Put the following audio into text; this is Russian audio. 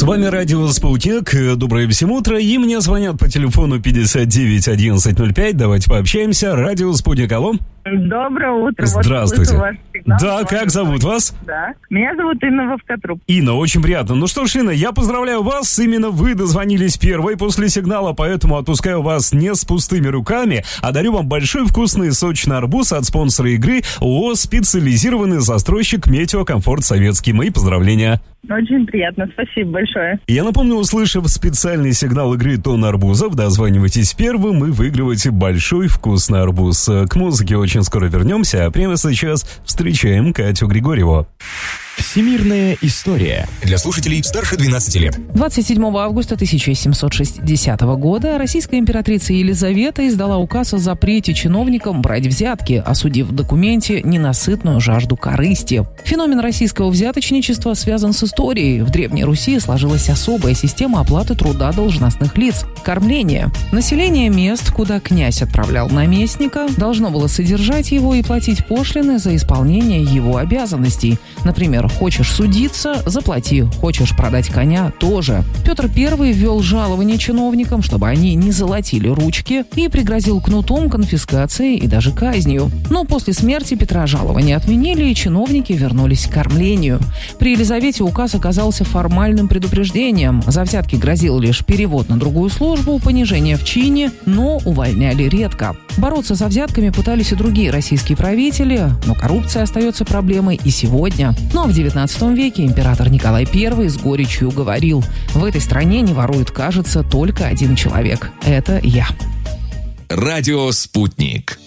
вами радио «Спутник». Доброе всем утро. И мне звонят по телефону 59 11 05. Давайте пообщаемся. Радио «Спутник». Алло. Доброе утро. Здравствуйте. Вот сигнал. Да, как зовут вас? Да. Меня зовут Инна Вовкотруп. Инна, очень приятно. Ну что ж, Инна, я поздравляю вас. Именно вы дозвонились первой после сигнала, поэтому отпускаю вас не с пустыми руками, а дарю вам большой вкусный и сочный арбуз от спонсора игры ООО «Специализированный застройщик Метеокомфорт Советский». Мои поздравления. Очень приятно, спасибо большое. Я напомню, услышав специальный сигнал игры «Тон арбузов», дозванивайтесь первым и выигрывайте большой вкусный арбуз. К музыке очень скоро вернемся, а прямо сейчас встречаем Катю Григорьеву. Всемирная история для слушателей старше 12 лет. 27 августа 1760 года российская императрица Елизавета издала указ о запрете чиновникам брать взятки, осудив в документе ненасытную жажду корысти. Феномен российского взяточничества связан с историей. В Древней Руси сложилась особая система оплаты труда должностных лиц – кормление. Население мест, куда князь отправлял наместника, должно было содержать его и платить пошлины за исполнение его обязанностей. Например, хочешь судиться – заплати, хочешь продать коня – тоже. Петр I ввел жалование чиновникам, чтобы они не золотили ручки, и пригрозил кнутом, конфискацией и даже казнью. Но после смерти Петра жалования отменили, и чиновники вернулись к кормлению. При Елизавете указ оказался формальным предупреждением. За взятки грозил лишь перевод на другую службу, понижение в чине, но увольняли редко. Бороться за взятками пытались и другие российские правители, но коррупция остается проблемой и сегодня. Но в XIX веке император Николай I с горечью говорил: в этой стране не ворует, кажется, только один человек. Это я. Радио «Спутник».